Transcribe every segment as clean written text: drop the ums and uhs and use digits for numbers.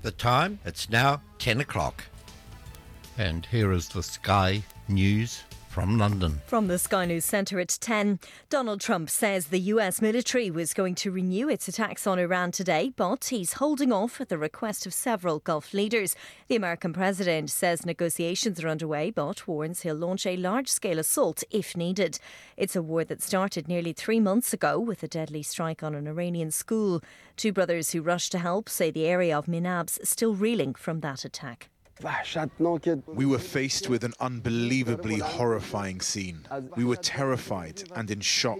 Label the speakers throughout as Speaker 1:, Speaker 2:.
Speaker 1: The time, it's now 10 o'clock. And here is the Sky News from London.
Speaker 2: From the Sky News Centre at 10, Donald Trump says the US military was going to renew its attacks on Iran today, but he's holding off at the request of several Gulf leaders. The American president says negotiations are underway, but warns he'll launch a large-scale assault if needed. It's a war that started nearly 3 months ago with a deadly strike on an Iranian school. Two brothers who rushed to help say the area of Minab's still reeling from that attack.
Speaker 3: We were faced with an unbelievably horrifying scene. We were terrified and in shock.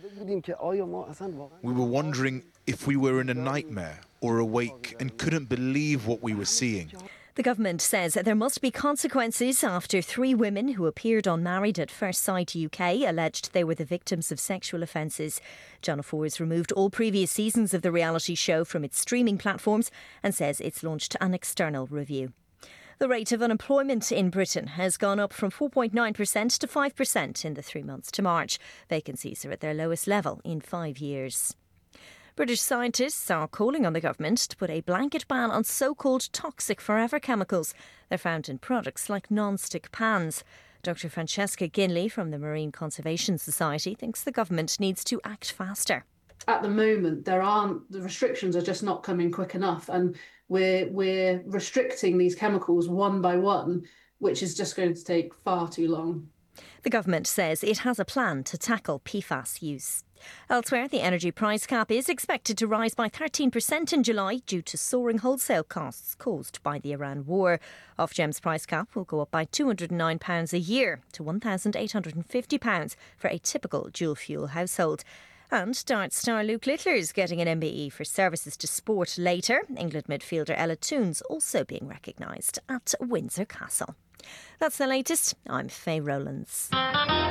Speaker 3: We were wondering if we were in a nightmare or awake and couldn't believe what we were seeing.
Speaker 2: The government says there must be consequences after 3 women who appeared on Married at First Sight UK alleged they were the victims of sexual offences. Channel 4 has removed all previous seasons of the reality show from its streaming platforms and says it's launched an external review. The rate of unemployment in Britain has gone up from 4.9% to 5% in the 3 months to March. Vacancies are at their lowest level in 5 years. British scientists are calling on the government to put a blanket ban on so-called toxic forever chemicals. They're found in products like non-stick pans. Dr Francesca Ginley from the Marine Conservation Society thinks the government needs to act faster.
Speaker 4: At the moment, the restrictions are just not coming quick enough, and we're restricting these chemicals one by one, which is just going to take far too long.
Speaker 2: The government says it has a plan to tackle PFAS use. Elsewhere, the energy price cap is expected to rise by 13% in July due to soaring wholesale costs caused by the Iran war. Ofgem's price cap will go up by £209 a year to £1,850 for a typical dual-fuel household. And darts star Luke Littler's getting an MBE for services to sport later. England midfielder Ella Toon's also being recognised at Windsor Castle. That's the latest. I'm Faye Rowlands.